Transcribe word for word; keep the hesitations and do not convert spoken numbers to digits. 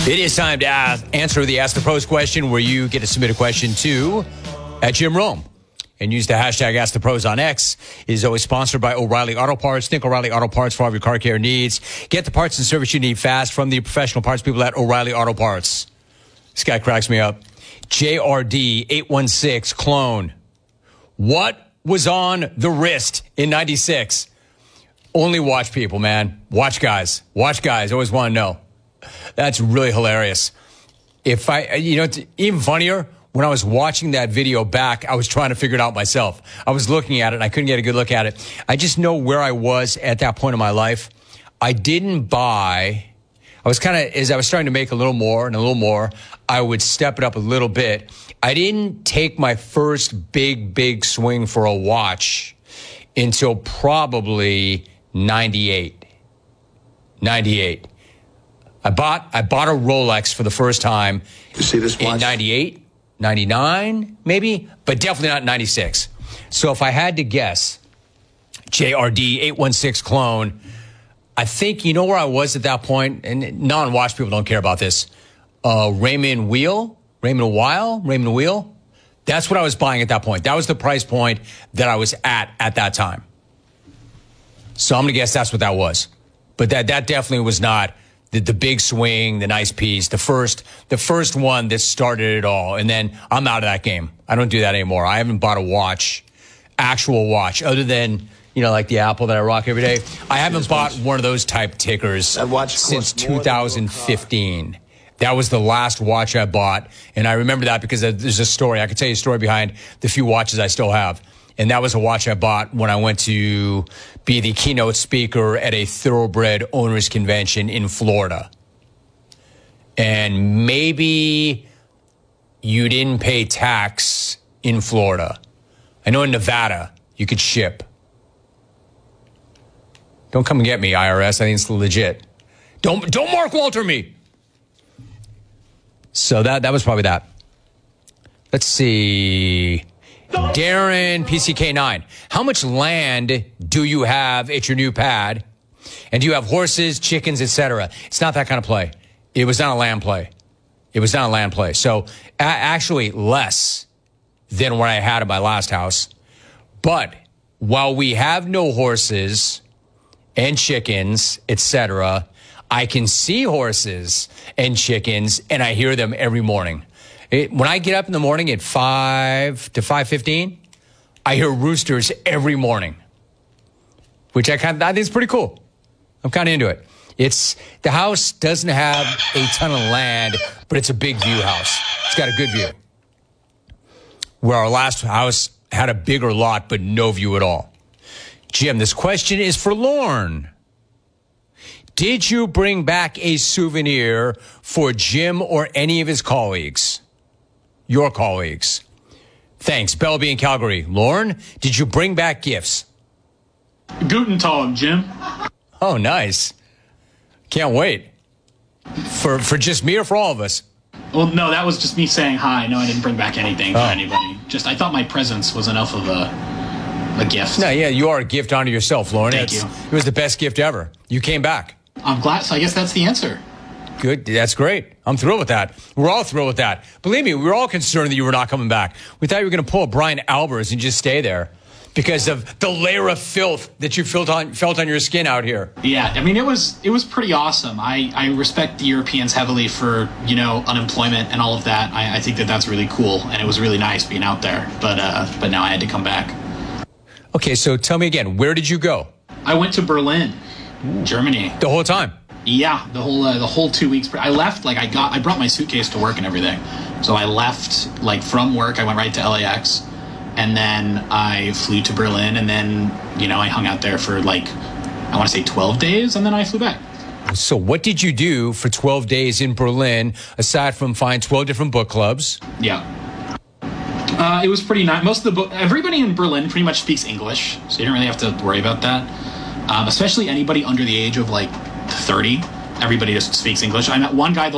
It is time to ask, answer the Ask the Pros question, where you get to submit a question to at Jim Rome. And use the hashtag Ask the Pros on X. It is always sponsored by O'Reilly Auto Parts. Think O'Reilly Auto Parts for all of your car care needs. Get the parts and service you need fast from the professional parts people at O'Reilly Auto Parts. This guy cracks me up. J R D eight one six clone. What was on the wrist in ninety-six? Only watch people, man. Watch guys. Watch guys. Always want to know. That's really hilarious. If I, you know, it's even funnier, when I was watching that video back, I was trying to figure it out myself. I was looking at it and I couldn't get a good look at it. I just know where I was at that point in my life. I didn't buy, I was kind of, as I was starting to make a little more and a little more, I would step it up a little bit. I didn't take my first big, big swing for a watch until probably ninety-eight. ninety-eight. I bought, I bought a Rolex for the first time you see this watch? In ninety-eight, ninety-nine, maybe, but definitely not ninety-six. So if I had to guess, J R D eight one six clone, I think, you know where I was at that point? And non-watch people don't care about this. Uh, Raymond Wheel, Raymond Weil, Raymond Wheel. That's what I was buying at that point. That was the price point that I was at at that time. So I'm going to guess that's what that was. But that, that definitely was not the, the big swing, the nice piece, the first, the first one that started it all. And then I'm out of that game. I don't do that anymore. I haven't bought a watch, actual watch, other than, you know, like the Apple that I rock every day. I haven't bought one of those type tickers since two thousand fifteen. That was the last watch I bought. And I remember that because there's a story. I could tell you a story behind the few watches I still have. And that was a watch I bought when I went to be the keynote speaker at a thoroughbred owners convention in Florida. And maybe you didn't pay tax in Florida. I know in Nevada you could ship. Don't come and get me, I R S. I think it's legit. Don't don't Mark Walter me. So that that was probably that. Let's see. Darren, P C K nine. How much land do you have at your new pad? And do you have horses, chickens, et cetera? It's not that kind of play. It was not a land play. It was not a land play. So a- actually less than what I had at my last house. But while we have no horses and chickens, et cetera, I can see horses and chickens, and I hear them every morning. It, when I get up in the morning at five to five fifteen, I hear roosters every morning, which I kind of, I think is pretty cool. I'm kind of into it. It's, the house doesn't have a ton of land, but it's a big view house. It's got a good view. Where our last house had a bigger lot, but no view at all. Jim, this question is for Lorne. Did you bring back a souvenir for Jim or any of his colleagues? Your colleagues. Thanks. Belleby in Calgary. Lorne, did you bring back gifts? Guten Tag, Jim. Oh, nice. Can't wait. For for just me or for all of us? Well, no, that was just me saying hi. No, I didn't bring back anything for Oh. anybody. Just, I thought my presence was enough of a, a gift. No, yeah, you are a gift unto yourself, Lorne. Thank It's- you. It was the best gift ever. You came back. I'm glad, so I guess that's the answer. Good. That's great. I'm thrilled with that. We're all thrilled with that. Believe me, we were all concerned that you were not coming back. We thought you were going to pull a Brian Albers and just stay there because of the layer of filth that you felt on, felt on your skin out here. Yeah, I mean, it was it was pretty awesome. I, I respect the Europeans heavily for, you know, unemployment and all of that. I, I think that that's really cool, and it was really nice being out there. But uh, but now I had to come back. Okay, so tell me again, where did you go? I went to Berlin, Germany. The whole time? Yeah, the whole uh, the whole two weeks. I left like I got I brought my suitcase to work and everything. So I left like from work. I went right to L A X, and then I flew to Berlin, and then you know I hung out there for like I want to say twelve days, and then I flew back. So what did you do for twelve days in Berlin aside from find twelve different book clubs? Yeah. Uh, it was pretty nice. Most of the book, everybody in Berlin pretty much speaks English, so you don't really have to worry about that. Um, especially anybody under the age of like thirty. Everybody just speaks English. I met one guy the